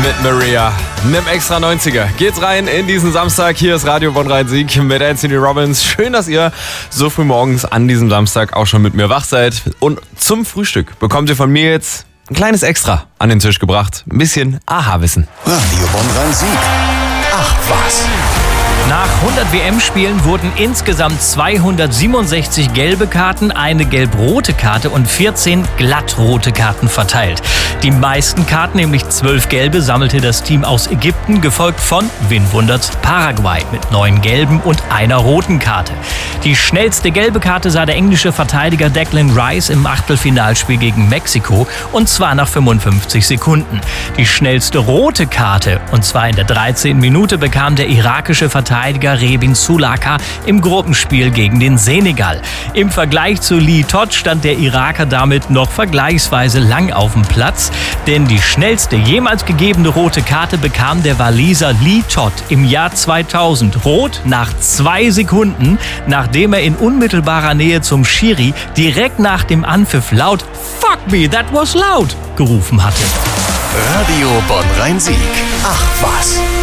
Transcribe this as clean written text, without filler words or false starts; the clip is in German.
mit Maria. Nimm extra 90er. Geht's rein in diesen Samstag. Hier ist Radio Bonn-Rhein-Sieg mit Anthony Robbins. Schön, dass ihr so früh morgens an diesem Samstag auch schon mit mir wach seid. Und zum Frühstück bekommt ihr von mir jetzt ein kleines Extra an den Tisch gebracht. Ein bisschen Aha-Wissen. Radio Bonn-Rhein-Sieg. Ach was. Nach 100 WM-Spielen wurden insgesamt 267 gelbe Karten, eine gelb-rote Karte und 14 glattrote Karten verteilt. Die meisten Karten, nämlich 12 gelbe, sammelte das Team aus Ägypten, gefolgt von, wen wundert's, Paraguay mit 9 gelben und einer roten Karte. Die schnellste gelbe Karte sah der englische Verteidiger Declan Rice im Achtelfinalspiel gegen Mexiko, und zwar nach 55 Sekunden. Die schnellste rote Karte, und zwar in der 13. Minute, bekam der irakische Verteidiger Rebin Sulaka im Gruppenspiel gegen den Senegal. Im Vergleich zu Lee Todd stand der Iraker damit noch vergleichsweise lang auf dem Platz, denn die schnellste jemals gegebene rote Karte bekam der Waliser Lee Todd im Jahr 2000. Rot nach 2 Sekunden, nachdem er in unmittelbarer Nähe zum Schiri direkt nach dem Anpfiff laut "Fuck me, that was loud" gerufen hatte. Radio Bonn-Rhein-Sieg. Ach was.